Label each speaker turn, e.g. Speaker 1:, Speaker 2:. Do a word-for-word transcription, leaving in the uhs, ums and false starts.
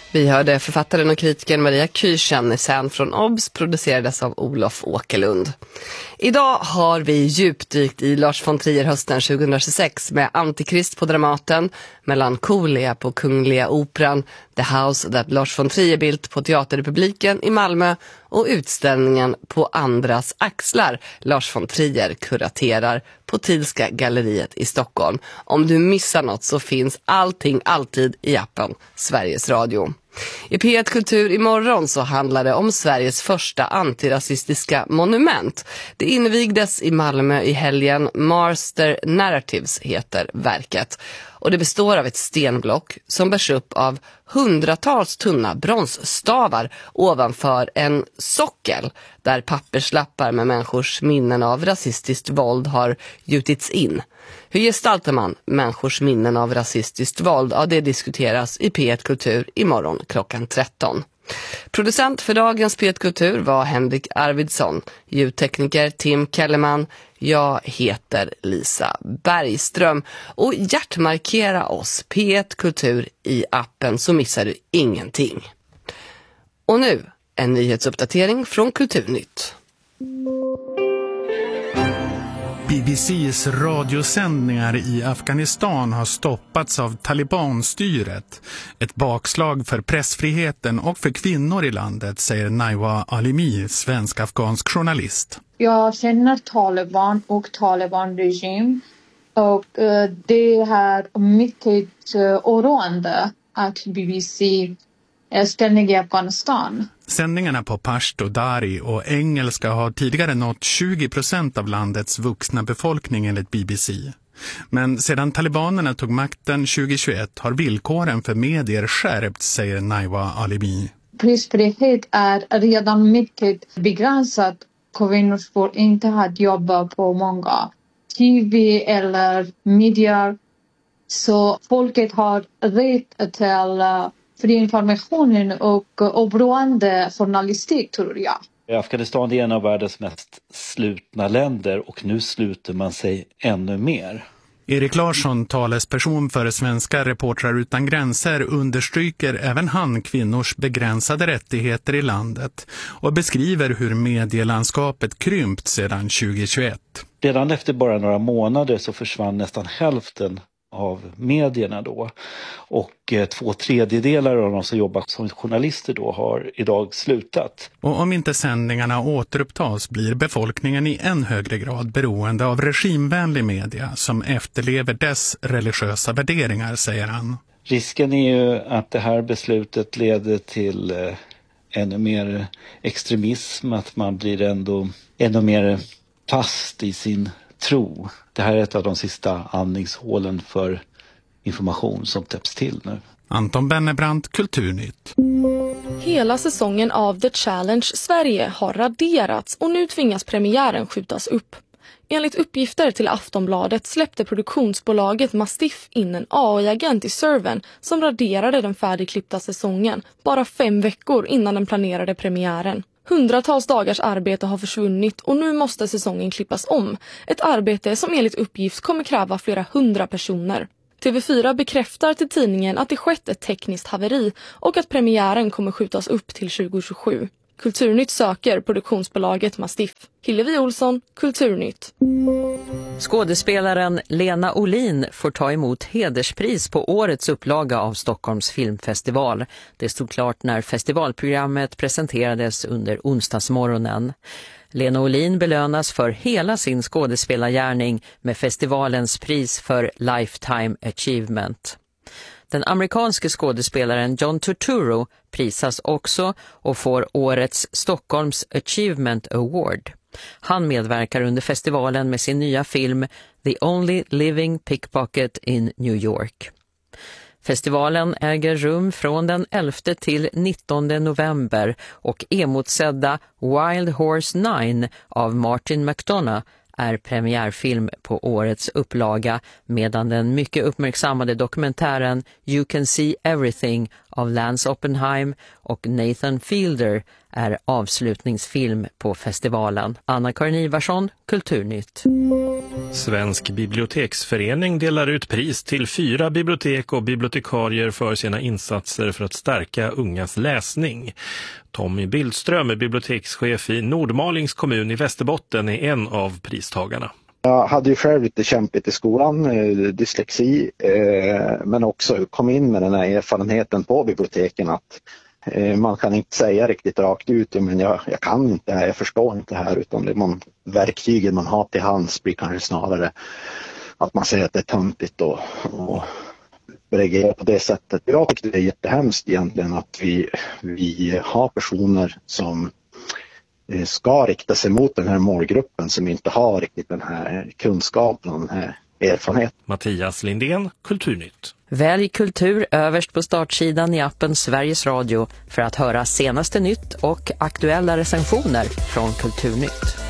Speaker 1: Vi hörde författaren och kritikern Maria Kyrkjennisen från Obs, producerades av Olof Åkerlund. Idag har vi djupdykt i Lars von Trier hösten tjugohundratjugosex med Antikrist på Dramaten, Melancholia på Kungliga Operan, The House That Lars von Trier Built på Teaterrepubliken i Malmö och utställningen På andras axlar Lars von Trier kuraterar på Tidska galleriet i Stockholm. Om du missar något så finns allting alltid i appen Sveriges Radio. I P ett Kultur imorgon så handlar det om Sveriges första antirasistiska monument. Det invigdes i Malmö i helgen. Master Narratives heter verket. Och det består av ett stenblock som bärs upp av hundratals tunna bronsstavar ovanför en sockel där papperslappar med människors minnen av rasistiskt våld har gjutits in. Hur gestaltar man människors minnen av rasistiskt våld? Ja, det diskuteras i P ett Kultur imorgon klockan tretton. Producent för dagens P ett Kultur var Henrik Arvidsson, ljudtekniker Tim Kellerman. Jag heter Lisa Bergström och hjärtmarkera oss P ett Kultur i appen så missar du ingenting. Och nu en nyhetsuppdatering från Kulturnytt.
Speaker 2: B B C:s radiosändningar i Afghanistan har stoppats av talibanstyret. Ett bakslag för pressfriheten och för kvinnor i landet, säger Naiwa Alimi, svensk-afghansk journalist.
Speaker 3: Jag känner Taliban och Taliban-regim och uh, det är mycket uh, oroande att B B C är ständigt i Afghanistan.
Speaker 2: Sändningarna på pashto, dari och engelska har tidigare nått tjugo procent av landets vuxna befolkning enligt B B C. Men sedan talibanerna tog makten tjugohundratjugoett har villkoren för medier skärpts, säger Naiwa Alimi.
Speaker 3: Pressfrihet är redan mycket begränsat. Kvinnor får inte ha jobba på många T V eller medier. Så folket har rätt till fri informationen och oberoende journalistik, tror jag.
Speaker 4: Afghanistan är en av världens mest slutna länder och nu sluter man sig ännu mer.
Speaker 2: Erik Larsson, talesperson för Svenska Reportrar utan gränser, understryker även han kvinnors begränsade rättigheter i landet och beskriver hur medielandskapet krympt sedan tjugohundratjugoett.
Speaker 4: Redan efter bara några månader så försvann nästan hälften av medierna då och eh, två tredjedelar av de som jobbar som journalister då har idag slutat.
Speaker 2: Och om inte sändningarna återupptas blir befolkningen i än högre grad beroende av regimvänlig media som efterlever dess religiösa värderingar, säger han.
Speaker 4: Risken är ju att det här beslutet leder till eh, ännu mer extremism, att man blir ändå ännu mer fast i sin tro. Det här är ett av de sista andningshålen för information som täpps till nu.
Speaker 2: Anton Bennebrant, Kulturnytt.
Speaker 5: Hela säsongen av The Challenge Sverige har raderats och nu tvingas premiären skjutas upp. Enligt uppgifter till Aftonbladet släppte produktionsbolaget Mastiff in en A I-agent i servern som raderade den färdigklippta säsongen bara fem veckor innan den planerade premiären. Hundratals dagars arbete har försvunnit och nu måste säsongen klippas om. Ett arbete som enligt uppgift kommer kräva flera hundra personer. T V fyra bekräftar till tidningen att det skett ett tekniskt haveri och att premiären kommer skjutas upp till tjugohundratjugosju. Kulturnytt söker produktionsbolaget Mastiff. Hillevi Olsson, Kulturnytt.
Speaker 6: Skådespelaren Lena Olin får ta emot hederspris på årets upplaga av Stockholms filmfestival. Det stod klart när festivalprogrammet presenterades under onsdagsmorgonen. Lena Olin belönas för hela sin skådespelargärning med festivalens pris för Lifetime Achievement. Den amerikanske skådespelaren John Turturro prisas också och får årets Stockholms Achievement Award. Han medverkar under festivalen med sin nya film The Only Living Pickpocket in New York. Festivalen äger rum från den elfte till nittonde november och emotsedda Wild Horse nio av Martin McDonagh är premiärfilm på årets upplaga, medan den mycket uppmärksammade dokumentären You Can See Everything av Lance Oppenheim och Nathan Fielder är avslutningsfilm på festivalen. Anna-Karin Ivarsson, Kulturnytt.
Speaker 7: Svensk biblioteksförening delar ut pris till fyra bibliotek och bibliotekarier för sina insatser för att stärka ungas läsning. Tommy Bildström är bibliotekschef i Nordmalings kommun i Västerbotten, är en av pristagarna.
Speaker 8: Jag hade ju själv lite kämpigt i skolan, dyslexi, men också kom in med den här erfarenheten på biblioteken att man kan inte säga riktigt rakt ut, men jag, jag kan inte, jag förstår inte det här, utan det man, verktygen man har till hands blir kanske snarare att man säger att det är töntigt och, och reagerar på det sättet. Jag tycker det är jättehemskt egentligen att vi, vi har personer som ska rikta sig mot den här målgruppen som inte har riktigt den här kunskapen och den här erfarenheten.
Speaker 7: Mattias Lindén, Kulturnytt.
Speaker 6: Välj kultur överst på startsidan i appen Sveriges Radio för att höra senaste nytt och aktuella recensioner från Kulturnytt.